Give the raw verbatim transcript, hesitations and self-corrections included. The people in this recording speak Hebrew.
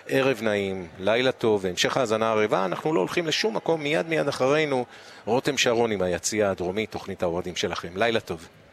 ערב נעים, לילה טוב, והמשך האזנה ערבה. אנחנו לא הולכים לשום מקום, מיד מיד אחרינו רותם שרון עם היציאה הדרומית, תוכנית האוהדים שלכם. לילה טוב.